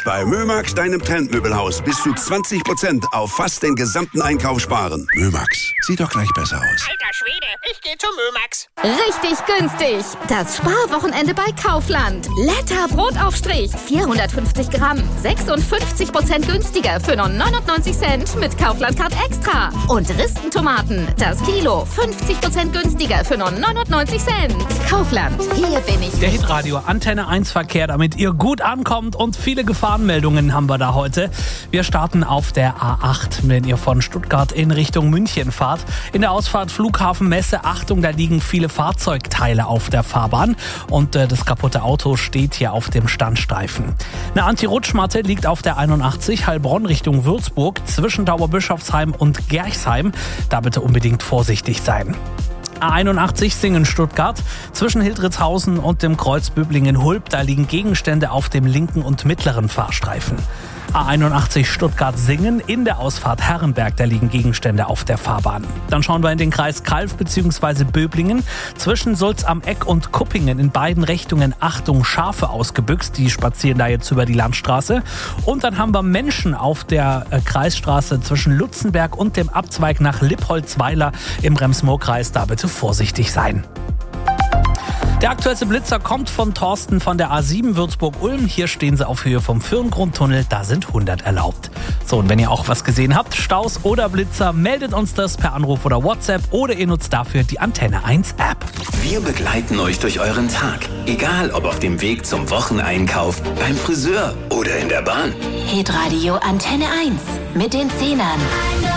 Bei Mömax, deinem Trendmöbelhaus, bis zu 20% auf fast den gesamten Einkauf sparen. Mömax, sieht doch gleich besser aus. Alter Schwede, ich gehe zu Mömax. Richtig günstig. Das Sparwochenende bei Kaufland. Letter Brotaufstrich. 450 Gramm. 56% günstiger für nur 99 Cent mit Kaufland Card Extra. Und Ristentomaten. Das Kilo. 50% günstiger für nur 99 Cent. Kaufland. Hier bin ich. Der Hitradio Antenne 1 Verkehr, damit ihr gut ankommt, und viele Gefahrenmeldungen haben wir da heute. Wir starten auf der A8, wenn ihr von Stuttgart in Richtung München fahrt. In der Ausfahrt Flughafen Messe, Achtung, da liegen viele Fahrzeugteile auf der Fahrbahn und das kaputte Auto steht hier auf dem Standstreifen. Eine Anti-Rutschmatte liegt auf der 81 Heilbronn Richtung Würzburg zwischen Dauerbischofsheim und Gerchsheim. Da bitte unbedingt vorsichtig sein. A81 Singen-Stuttgart. Zwischen Hildritzhausen und dem Kreuz Böblingen-Hulb, da liegen Gegenstände auf dem linken und mittleren Fahrstreifen. A81 Stuttgart-Singen in der Ausfahrt Herrenberg, da liegen Gegenstände auf der Fahrbahn. Dann schauen wir in den Kreis Calw bzw. Böblingen. Zwischen Sulz am Eck und Kuppingen in beiden Richtungen, Achtung, Schafe ausgebüxt. Die spazieren da jetzt über die Landstraße. Und dann haben wir Menschen auf der Kreisstraße zwischen Lutzenberg und dem Abzweig nach Lippholzweiler im Rems-Murr-Kreis. Da bitte vorsichtig sein. Der aktuellste Blitzer kommt von Thorsten von der A7 Würzburg-Ulm. Hier stehen sie auf Höhe vom Firngrundtunnel. Da sind 100 erlaubt. So, und wenn ihr auch was gesehen habt, Staus oder Blitzer, meldet uns das per Anruf oder WhatsApp oder ihr nutzt dafür die Antenne 1 App. Wir begleiten euch durch euren Tag. Egal ob auf dem Weg zum Wocheneinkauf, beim Friseur oder in der Bahn. Hitradio Antenne 1 mit den Zehnern.